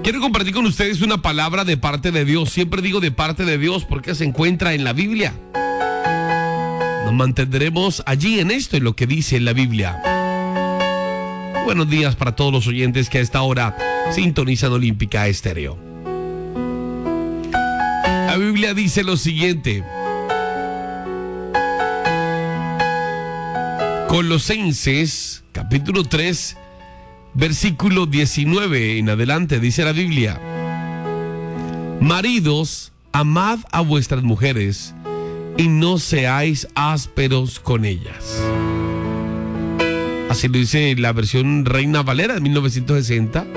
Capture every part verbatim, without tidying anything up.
Quiero compartir con ustedes una palabra de parte de Dios. Siempre digo de parte de Dios porque se encuentra en la Biblia. Nos mantendremos allí en esto, en lo que dice la Biblia. Buenos días para todos los oyentes que a esta hora sintonizan Olímpica Estéreo. La Biblia dice lo siguiente. Colosenses, capítulo tres, versículo diecinueve en adelante, dice la Biblia: maridos, amad a vuestras mujeres y no seáis ásperos con ellas. Así lo dice la versión Reina Valera de mil novecientos sesenta.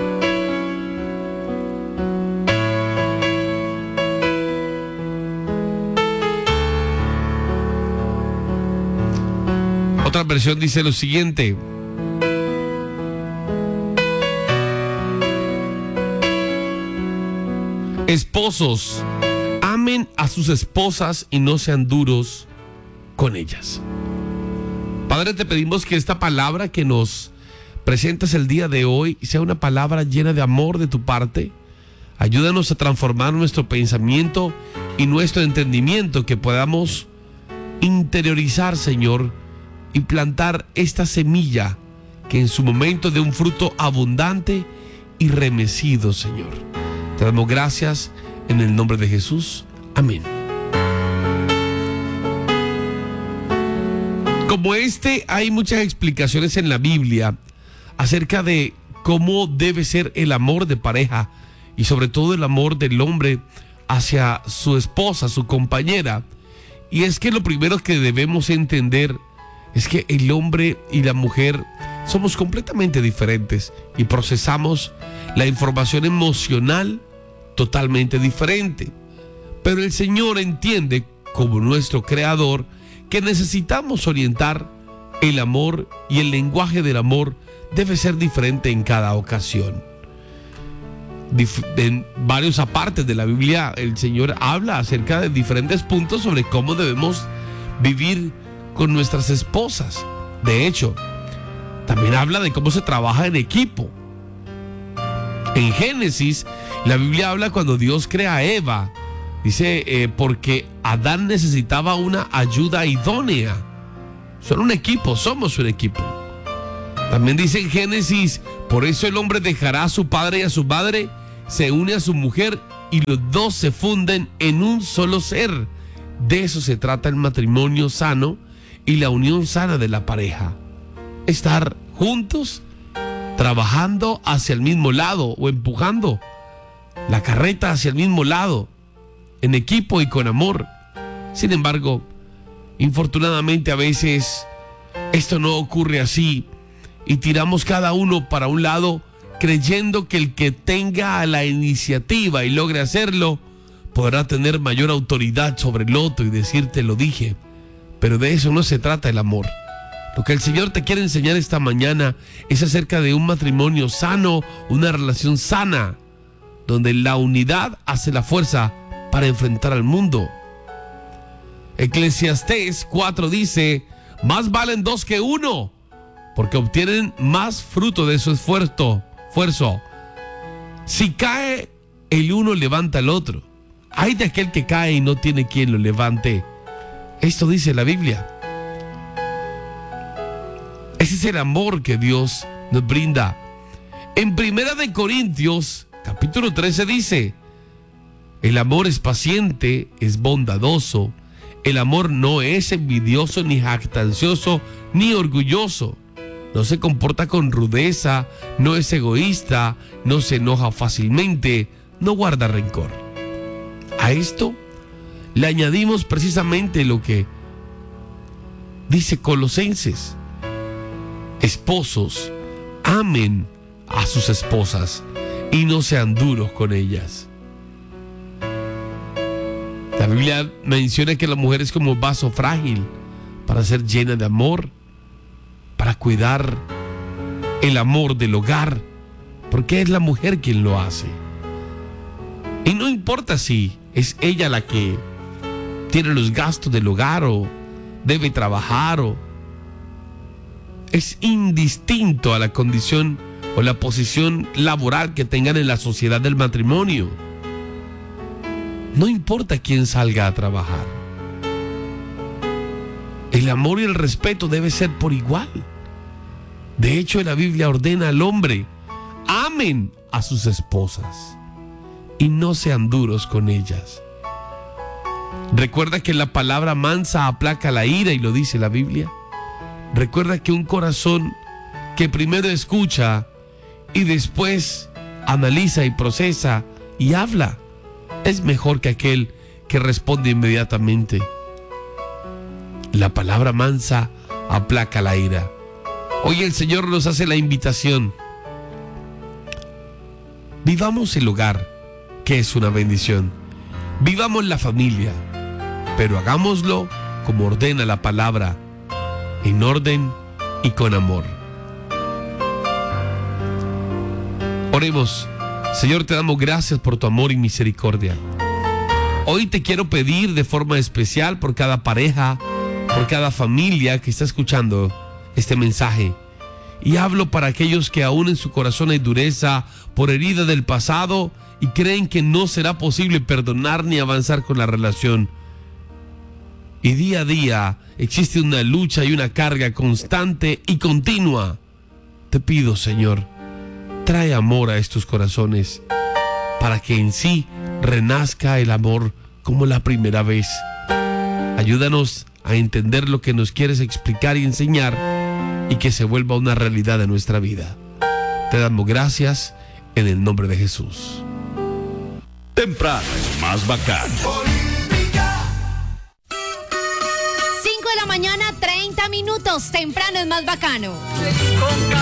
Otra versión dice lo siguiente: esposos, amen a sus esposas y no sean duros con ellas. Padre, te pedimos que esta palabra que nos presentas el día de hoy sea una palabra llena de amor de tu parte. Ayúdanos a transformar nuestro pensamiento y nuestro entendimiento, que podamos interiorizar, Señor, y plantar esta semilla que en su momento dé un fruto abundante y remecido, Señor. Te damos gracias en el nombre de Jesús. Amén. Como este, hay muchas explicaciones en la Biblia acerca de cómo debe ser el amor de pareja y sobre todo el amor del hombre hacia su esposa, su compañera. Y es que lo primero que debemos entender es que el hombre y la mujer somos completamente diferentes y procesamos la información emocional totalmente diferente. Pero el Señor entiende, como nuestro creador, que necesitamos orientar el amor, y el lenguaje del amor debe ser diferente en cada ocasión. Dif- en varios apartes de la Biblia, el Señor habla acerca de diferentes puntos sobre cómo debemos vivir con nuestras esposas. De hecho, también habla de cómo se trabaja en equipo. En Génesis, la Biblia habla cuando Dios crea a Eva. Dice, eh, porque Adán necesitaba una ayuda idónea. Son un equipo, somos un equipo. También dice en Génesis, por eso el hombre dejará a su padre y a su madre, se une a su mujer y los dos se funden en un solo ser. De eso se trata el matrimonio sano y la unión sana de la pareja. Estar juntos, trabajando hacia el mismo lado o empujando la carreta hacia el mismo lado, en equipo y con amor. Sin embargo, infortunadamente a veces esto no ocurre así y tiramos cada uno para un lado, creyendo que el que tenga la iniciativa y logre hacerlo podrá tener mayor autoridad sobre el otro y decirte lo dije. Pero de eso no se trata el amor. Lo que el Señor te quiere enseñar esta mañana es acerca de un matrimonio sano, una relación sana, donde la unidad hace la fuerza para enfrentar al mundo. Eclesiastés cuatro dice: más valen dos que uno, porque obtienen más fruto de su esfuerzo. esfuerzo. Si cae el uno, levanta el otro. Ay de aquel que cae y no tiene quien lo levante. Esto dice la Biblia. Ese es el amor que Dios nos brinda. En Primera de Corintios, capítulo trece dice: el amor es paciente, es bondadoso. El amor no es envidioso, ni jactancioso, ni orgulloso. No se comporta con rudeza, no es egoísta, no se enoja fácilmente, no guarda rencor. A esto le añadimos precisamente lo que dice Colosenses: esposos, amen a sus esposas y no sean duros con ellas. La Biblia menciona que la mujer es como vaso frágil para ser llena de amor, para cuidar el amor del hogar, porque es la mujer quien lo hace. Y no importa si es ella la que tiene los gastos del hogar o debe trabajar, o es indistinto a la condición o la posición laboral que tengan en la sociedad del matrimonio. No importa quién salga a trabajar. El amor y el respeto debe ser por igual. De hecho, la Biblia ordena al hombre: amen a sus esposas y no sean duros con ellas. Recuerda que la palabra mansa aplaca la ira, y lo dice la Biblia. Recuerda que un corazón que primero escucha y después analiza y procesa y habla es mejor que aquel que responde inmediatamente. La palabra mansa aplaca la ira. Hoy el Señor nos hace la invitación: vivamos el hogar, que es una bendición. Vivamos la familia, pero hagámoslo como ordena la palabra, en orden y con amor. Oremos. Señor, te damos gracias por tu amor y misericordia. Hoy te quiero pedir de forma especial por cada pareja, por cada familia que está escuchando este mensaje. Y hablo para aquellos que aún en su corazón hay dureza por herida del pasado y creen que no será posible perdonar ni avanzar con la relación. Y día a día existe una lucha y una carga constante y continua. Te pido, Señor, trae amor a estos corazones para que en sí renazca el amor como la primera vez. Ayúdanos a entender lo que nos quieres explicar y enseñar, y que se vuelva una realidad en nuestra vida. Te damos gracias en el nombre de Jesús. Temprano es más bacano. cinco de la mañana, treinta minutos. Temprano es más bacano.